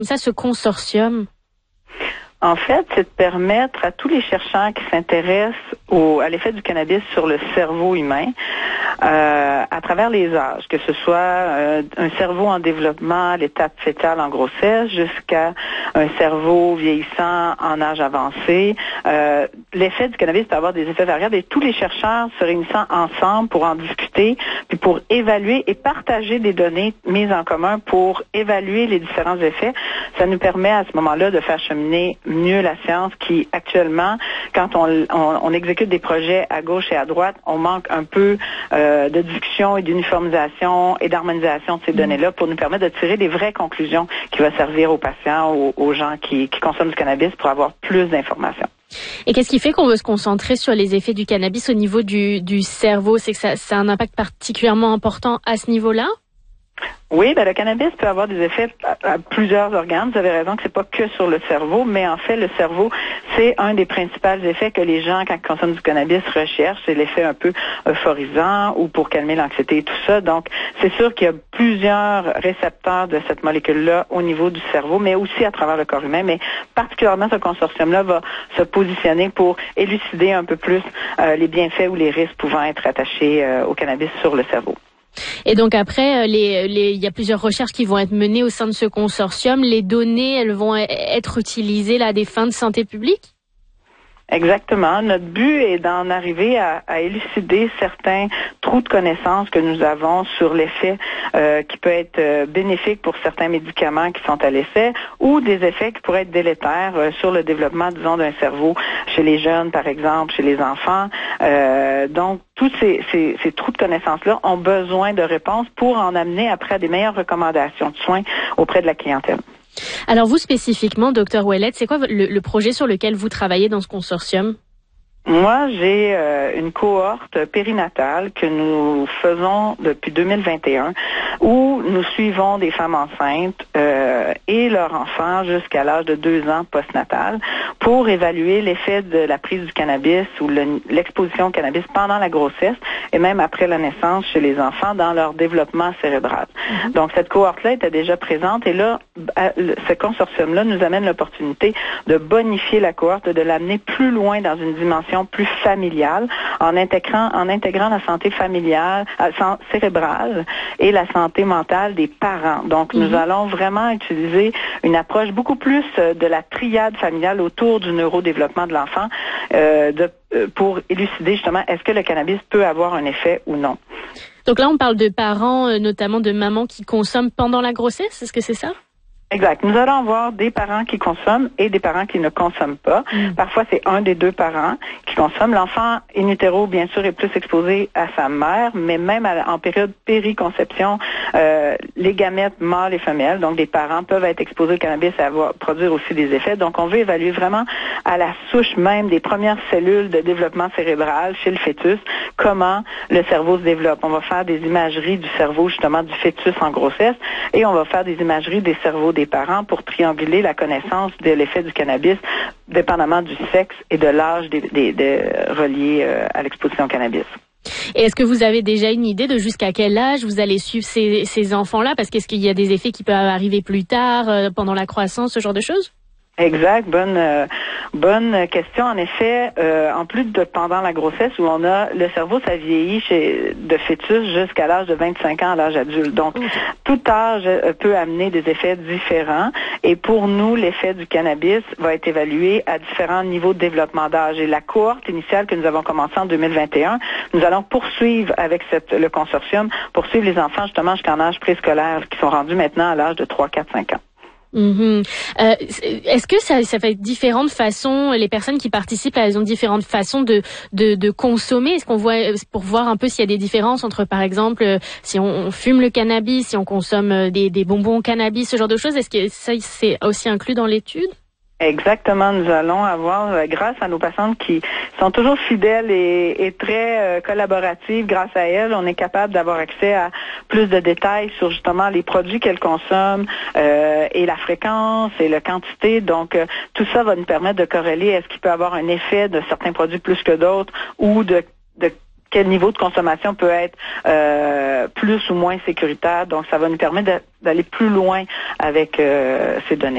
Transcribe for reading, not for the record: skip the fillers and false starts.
ça, ce consortium? En fait, c'est de permettre à tous les chercheurs qui s'intéressent à l'effet du cannabis sur le cerveau humain, à travers les âges, que ce soit un cerveau en développement à l'étape fétale en grossesse, jusqu'à un cerveau vieillissant en âge avancé. L'effet du cannabis peut avoir des effets variables et tous les chercheurs se réunissant ensemble pour en discuter, puis pour évaluer et partager des données mises en commun pour évaluer les différents effets. Ça nous permet à ce moment-là de faire cheminer mieux la science qui, actuellement, quand on exécute des projets à gauche et à droite, on manque un peu de discussion et d'uniformisation et d'harmonisation de ces données-là pour nous permettre de tirer des vraies conclusions qui vont servir aux patients, aux gens qui consomment du cannabis pour avoir plus d'informations. Et qu'est-ce qui fait qu'on veut se concentrer sur les effets du cannabis au niveau du cerveau? C'est que ça a un impact particulièrement important à ce niveau-là? Oui, le cannabis peut avoir des effets à plusieurs organes. Vous avez raison que c'est pas que sur le cerveau, mais en fait, le cerveau, c'est un des principaux effets que les gens, quand ils consomment du cannabis, recherchent. C'est l'effet un peu euphorisant ou pour calmer l'anxiété et tout ça. Donc, c'est sûr qu'il y a plusieurs récepteurs de cette molécule-là au niveau du cerveau, mais aussi à travers le corps humain. Mais particulièrement, ce consortium-là va se positionner pour élucider un peu plus les bienfaits ou les risques pouvant être attachés au cannabis sur le cerveau. Et donc après, il y a plusieurs recherches qui vont être menées au sein de ce consortium. Les données, elles vont être utilisées là à des fins de santé publique? Exactement. Notre but est d'en arriver à élucider certains trous de connaissances que nous avons sur l'effet qui peut être bénéfique pour certains médicaments qui sont à l'essai ou des effets qui pourraient être délétères sur le développement, disons, d'un cerveau chez les jeunes, par exemple, chez les enfants. Donc, tous ces trous de connaissances-là ont besoin de réponses pour en amener après à des meilleures recommandations de soins auprès de la clientèle. Alors vous spécifiquement, Dr Ouellette, c'est quoi le projet sur lequel vous travaillez dans ce consortium? Moi, j'ai une cohorte périnatale que nous faisons depuis 2021 où nous suivons des femmes enceintes et leurs enfants jusqu'à l'âge de 2 ans postnatal pour évaluer l'effet de la prise du cannabis ou l'exposition au cannabis pendant la grossesse et même après la naissance chez les enfants dans leur développement cérébral. Donc, cette cohorte-là était déjà présente et là, ce consortium-là nous amène l'opportunité de bonifier la cohorte, de l'amener plus loin dans une dimension plus familiale, en intégrant la santé familiale, cérébrale et la santé mentale des parents. Donc, nous allons vraiment utiliser une approche beaucoup plus de la triade familiale autour du neurodéveloppement de l'enfant pour élucider justement est-ce que le cannabis peut avoir un effet ou non. Donc là, on parle de parents, notamment de mamans qui consomment pendant la grossesse, est-ce que c'est ça? Exact. Nous allons avoir des parents qui consomment et des parents qui ne consomment pas. Parfois, c'est un des deux parents qui consomme. L'enfant in utero, bien sûr, est plus exposé à sa mère, mais même en période périconception, les gamètes mâles et femelles, donc des parents peuvent être exposés au cannabis et produire aussi des effets. Donc, on veut évaluer vraiment à la souche même des premières cellules de développement cérébral chez le fœtus, comment le cerveau se développe. On va faire des imageries du cerveau, justement, du fœtus en grossesse et on va faire des imageries des cerveaux des parents pour trianguler la connaissance de l'effet du cannabis dépendamment du sexe et de l'âge relié à l'exposition au cannabis. Et est-ce que vous avez déjà une idée de jusqu'à quel âge vous allez suivre ces enfants-là? Parce qu'est-ce qu'il y a des effets qui peuvent arriver plus tard, pendant la croissance, ce genre de choses? Exact, bonne question. En effet, en plus de pendant la grossesse où on a le cerveau, ça vieillit de fœtus jusqu'à l'âge de 25 ans à l'âge adulte. Donc, tout âge peut amener des effets différents. Et pour nous, l'effet du cannabis va être évalué à différents niveaux de développement d'âge. Et la cohorte initiale que nous avons commencée en 2021, nous allons poursuivre avec le consortium, poursuivre les enfants justement jusqu'en âge préscolaire qui sont rendus maintenant à l'âge de 3, 4, 5 ans. Est-ce que ça fait différentes façons, les personnes qui participent, elles ont différentes façons de consommer? Est-ce qu'on voit, pour voir un peu s'il y a des différences entre, par exemple, si on fume le cannabis, si on consomme des bonbons cannabis, ce genre de choses, est-ce que ça c'est aussi inclus dans l'étude? Exactement, nous allons avoir, grâce à nos patientes qui sont toujours fidèles et très collaboratives, grâce à elles, on est capable d'avoir accès à plus de détails sur justement les produits qu'elles consomment et la fréquence et la quantité. Donc, tout ça va nous permettre de corréler est-ce qu'il peut avoir un effet de certains produits plus que d'autres ou de quel niveau de consommation peut être plus ou moins sécuritaire. Donc, ça va nous permettre d'aller plus loin avec ces données.